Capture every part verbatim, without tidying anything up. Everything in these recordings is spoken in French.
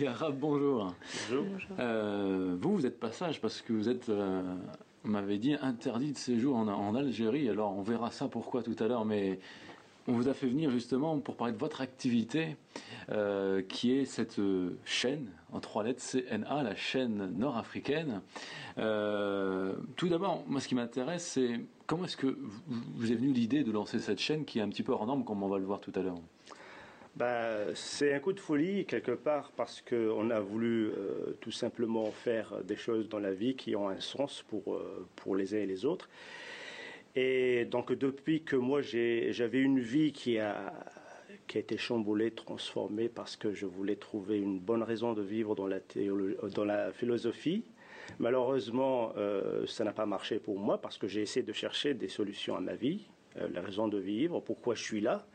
Arabe, bonjour. Bonjour. Euh, vous, vous êtes pas sage parce que vous êtes, euh, on m'avait dit, interdit de séjour en, en Algérie. Alors, on verra ça pourquoi tout à l'heure, mais on vous a fait venir justement pour parler de votre activité, euh, qui est cette chaîne, en trois lettres, C N A, la chaîne nord-africaine. Euh, tout d'abord, moi, ce qui m'intéresse, c'est comment est-ce que vous, vous est venue l'idée de lancer cette chaîne qui est un petit peu hors norme, comme on va le voir tout à l'heure? Bah, c'est un coup de folie quelque part parce qu'on a voulu euh, tout simplement faire des choses dans la vie qui ont un sens pour, euh, pour les uns et les autres. Et donc depuis que moi j'ai, j'avais une vie qui a, qui a été chamboulée, transformée parce que je voulais trouver une bonne raison de vivre dans la, théolo- dans la philosophie. Malheureusement, euh, ça n'a pas marché pour moi parce que j'ai essayé de chercher des solutions à ma vie, euh, la raison de vivre, pourquoi je suis là.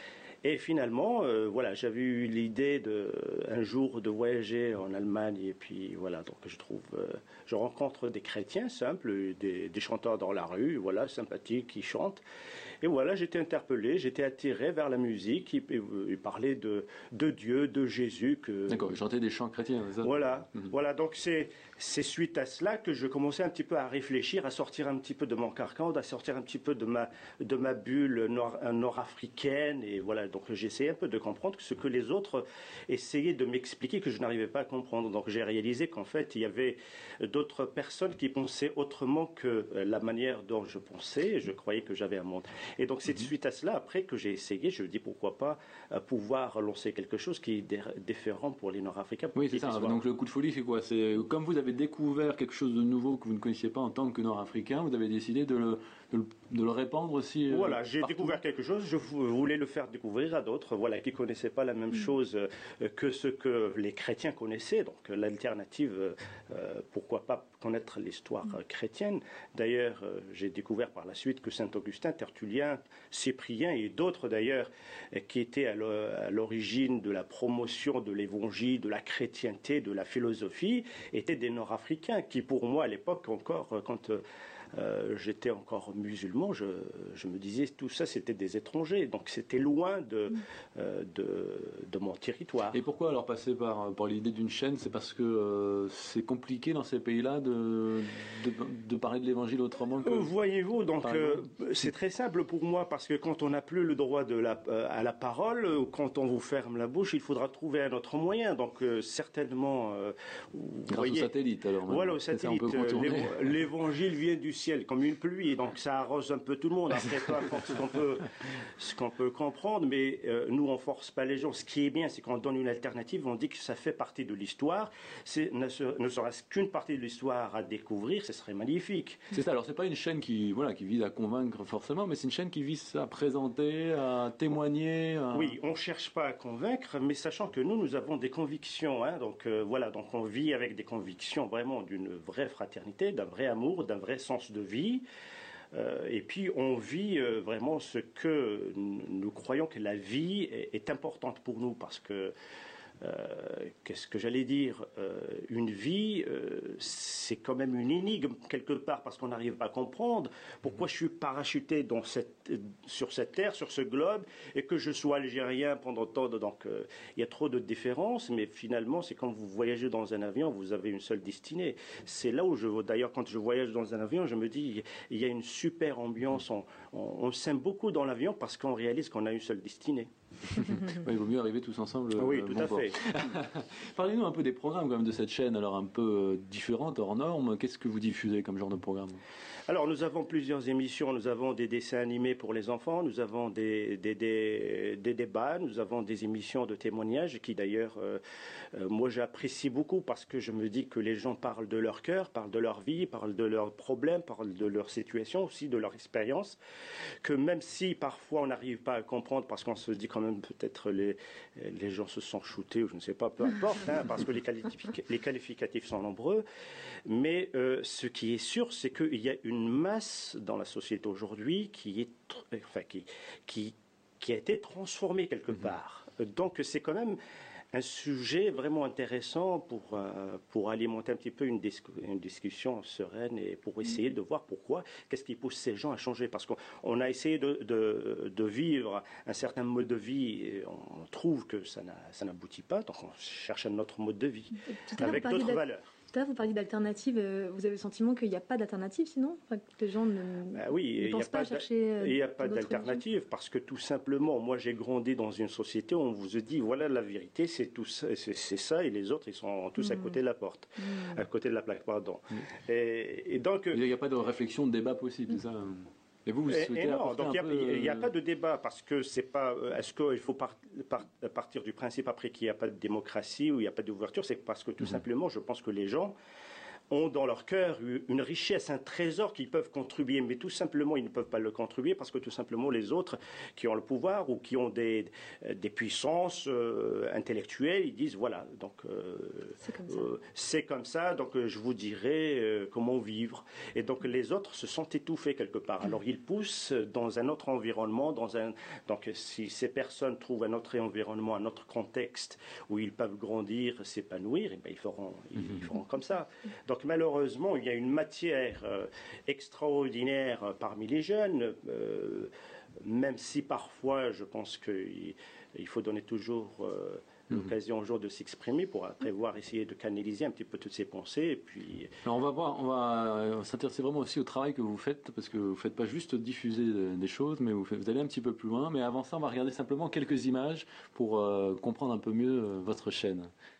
Et finalement, euh, voilà, j'avais eu l'idée de un jour de voyager en Allemagne et puis voilà, donc je trouve, euh, je rencontre des chrétiens simples, des, des chanteurs dans la rue, voilà, sympathiques, qui chantent. Et voilà, j'étais interpellé, j'étais attiré vers la musique. Ils, ils parlaient de de Dieu, de Jésus. Que D'accord, chanter des chants chrétiens. Ça. Voilà, mm-hmm. voilà. Donc c'est c'est suite à cela que je commençais un petit peu à réfléchir, à sortir un petit peu de mon carcan, à sortir un petit peu de ma de ma bulle nord, nord-africaine et voilà. Donc j'essayais un peu de comprendre ce que les autres essayaient de m'expliquer que je n'arrivais pas à comprendre. Donc j'ai réalisé qu'en fait il y avait d'autres personnes qui pensaient autrement que la manière dont je pensais. Et je croyais que j'avais un monde. Et donc c'est suite à cela après que j'ai essayé. Je me dis pourquoi pas pouvoir lancer quelque chose qui est différent pour les Nord-Africains. Oui, c'est ça. Donc le coup de folie, c'est quoi? C'est comme vous avez découvert quelque chose de nouveau que vous ne connaissiez pas en tant que Nord-Africain, vous avez décidé de le, de le, de le répandre aussi. Voilà, euh, j'ai partout. découvert quelque chose, je voulais le faire découvrir à d'autres, voilà, qui connaissaient pas la même chose que ce que les chrétiens connaissaient. Donc l'alternative, euh, pourquoi pas connaître l'histoire chrétienne. D'ailleurs, euh, j'ai découvert par la suite que Saint Augustin, Tertullien, Cyprien et d'autres d'ailleurs, qui étaient à l'origine de la promotion de l'évangile, de la chrétienté, de la philosophie, étaient des Nord-Africains, qui pour moi à l'époque encore, quand euh, j'étais encore musulman, je, je me disais tout ça c'était des étrangers, donc c'était loin de, euh, de, de mon territoire. Et pourquoi alors passer par, par l'idée d'une chaîne? C'est parce que euh, c'est compliqué dans ces pays-là de, de, de parler de l'évangile autrement que... Voyez-vous, donc euh, c'est très simple pour moi parce que quand on n'a plus le droit de la, euh, à la parole, quand on vous ferme la bouche, il faudra trouver un autre moyen. Donc euh, certainement, euh, vous grâce voyez, au satellite alors. Même. Voilà, au satellite, euh, l'évangile vient du ciel comme une pluie, donc ça arrose un peu tout le monde. Après, peu importe ce qu'on peut, ce qu'on peut comprendre, mais euh, nous on force pas les gens. Ce qui est bien, c'est qu'on donne une alternative. On dit que ça fait partie de l'histoire. C'est ne, ne serait-ce qu'une partie de l'histoire à découvrir, ce serait magnifique. C'est ça. Alors c'est pas une chaîne qui, voilà, qui vise à convaincre forcément, mais c'est une chaîne qui vise à présenter, à témoigner. À... Oui, on cherche pas à convaincre, mais sachant que nous, nous avons des convictions. Hein, donc euh, voilà, donc on vit avec des convictions vraiment d'une vraie fraternité, d'un vrai amour, d'un vrai sens de vie. Euh, et puis on vit euh, vraiment ce que nous croyons que la vie est, est importante pour nous parce que Euh, qu'est-ce que j'allais dire euh, une vie, euh, c'est quand même une énigme quelque part parce qu'on n'arrive pas à comprendre pourquoi je suis parachuté dans cette, sur cette terre, sur ce globe, et que je sois algérien pendant tant de... Donc il euh, y a trop de différences, mais finalement c'est quand vous voyagez dans un avion, vous avez une seule destinée. C'est là où je... D'ailleurs, quand je voyage dans un avion, je me dis, il y a une super ambiance, on, on, on s'aime beaucoup dans l'avion parce qu'on réalise qu'on a une seule destinée. Ouais, il vaut mieux arriver tous ensemble. Oui, euh, tout bon à port. fait. Parlez-nous un peu des programmes quand même de cette chaîne, alors un peu euh, différentes, hors normes. Qu'est-ce que vous diffusez comme genre de programme? Alors nous avons plusieurs émissions, nous avons des dessins animés pour les enfants, nous avons des, des, des, des débats, nous avons des émissions de témoignages qui d'ailleurs, euh, euh, moi j'apprécie beaucoup parce que je me dis que les gens parlent de leur cœur, parlent de leur vie, parlent de leurs problèmes, parlent de leur situation, aussi de leur expérience, que même si parfois on n'arrive pas à comprendre parce qu'on se dit quand même peut-être les, les gens se sont shootés ou je ne sais pas, peu importe, hein, parce que les, qualific- les qualificatifs sont nombreux, mais euh, ce qui est sûr c'est qu'il y a une masse dans la société aujourd'hui qui est, enfin, qui, qui, qui a été transformée quelque part. Donc c'est quand même un sujet vraiment intéressant pour, euh, pour alimenter un petit peu une, dis une discussion sereine et pour essayer de voir pourquoi, qu'est-ce qui pousse ces gens à changer. Parce qu'on a essayé de, de, de vivre un certain mode de vie et on trouve que ça n'aboutit pas, donc on cherche un autre mode de vie avec d'autres valeurs. Tout à l'heure, vous parliez d'alternatives. Vous avez le sentiment qu'il n'y a pas d'alternative, sinon enfin, que les gens ne, ben oui, ne pensent pas à chercher. Il n'y a pas d'alternative parce que tout simplement, moi j'ai grandi dans une société où on vous a dit voilà la vérité, c'est tout ça, c'est ça, et les autres ils sont tous mmh. à côté de la porte, mmh. à côté de la plaque, pardon. Mmh. Et, et donc il n'y a pas de réflexion, de débat possible, mmh. c'est ça. Et vous, vous et, souhaitez et non, donc il n'y a, peu... a pas de débat parce que c'est pas. Est-ce qu'il faut par, par, partir du principe après qu'il n'y a pas de démocratie ou il n'y a pas d'ouverture? C'est parce que tout mmh. simplement, je pense que les gens ont dans leur cœur une richesse, un trésor qu'ils peuvent contribuer, mais tout simplement ils ne peuvent pas le contribuer parce que tout simplement les autres qui ont le pouvoir ou qui ont des, des puissances euh, intellectuelles, ils disent voilà, donc euh, c'est comme, euh, comme ça, donc euh, je vous dirai euh, comment vivre. Et donc les autres se sont étouffés quelque part. Alors ils poussent dans un autre environnement, dans un donc si ces personnes trouvent un autre environnement, un autre contexte où ils peuvent grandir, s'épanouir, et ben ils feront, ils, ils feront comme ça. Donc malheureusement, il y a une matière euh, extraordinaire euh, parmi les jeunes, euh, même si parfois je pense qu'il il faut donner toujours euh, l'occasion aux gens de s'exprimer pour après voir essayer de canaliser un petit peu toutes ces pensées. Et puis... Alors on va voir, on va s'intéresser vraiment aussi au travail que vous faites, parce que vous ne faites pas juste diffuser des choses, mais vous, faites, vous allez un petit peu plus loin. Mais avant ça, on va regarder simplement quelques images pour euh, comprendre un peu mieux euh, votre chaîne.